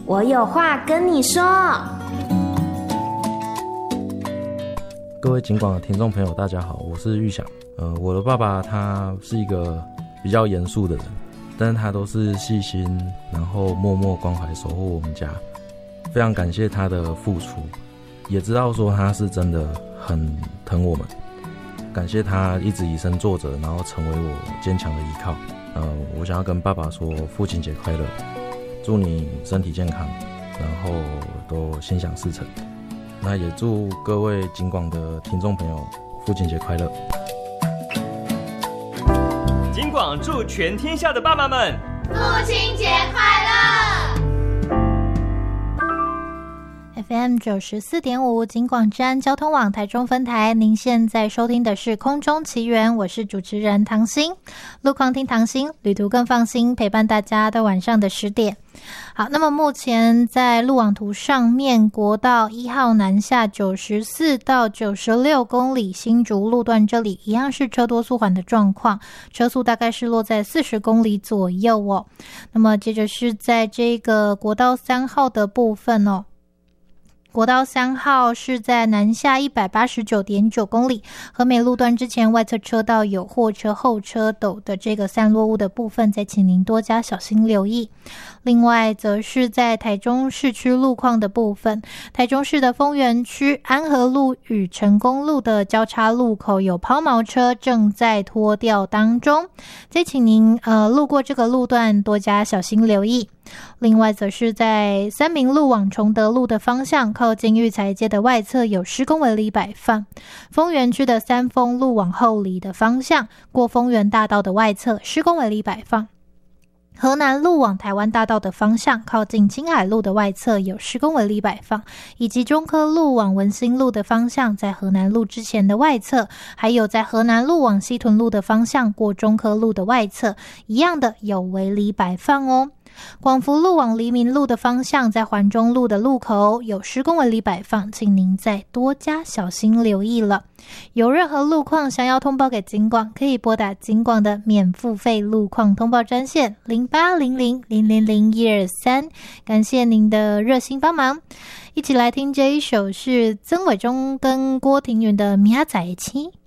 我有话跟你说。 各位警广的听众朋友大家好，我是玉祥。我的爸爸他是一个比较严肃的人，但是他都是细心，然后默默关怀守护我们家，非常感谢他的付出，也知道说他是真的很疼我们，感谢他一直以身作则，然后成为我坚强的依靠。我想要跟爸爸说父亲节快乐，祝你身体健康，然后都心想事成。那也祝各位警广的听众朋友父亲节快乐。 警广祝全天下的爸妈们父亲节快乐。 FM 94.5警广治安交通网台中分台，您现在收听的是空中奇缘，我是主持人唐心。路况听唐心，旅途更放心，陪伴大家到晚上的10点。好，那么目前在路网图上面，国道1号南下94到96公里新竹路段，这里一样是车多速缓的状况，车速大概是落在40公里左右哦。那么接着是在这个国道3号的部分哦，国道3号是在南下 189.9 公里，和美路段之前外侧车道有货车后车斗的这个散落物的部分，再请您多加小心留意。另外则是在台中市区路况的部分，台中市的丰原区安和路与成功路的交叉路口有抛锚车正在拖吊当中，再请您路过这个路段多加小心留意。另外则是在三民路往崇德路的方向，靠近育才街的外侧有施工围篱摆放，丰原区的三丰路往后里的方向，过丰原大道的外侧施工围篱摆放，河南路往台湾大道的方向，靠近青海路的外侧有施工围篱摆放，以及中科路往文心路的方向，在河南路之前的外侧，还有在河南路往西屯路的方向，过中科路的外侧，一样的有围篱摆放哦。广福路往黎明路的方向，在环中路的路口有施工围篱摆放，请您再多加小心留意了。有任何路况想要通报给警广，可以拨打警广的免付费路况通报专线0800000123，感谢您的热心帮忙。一起来听这一首是曾伟忠跟郭庭云的《明仔载》。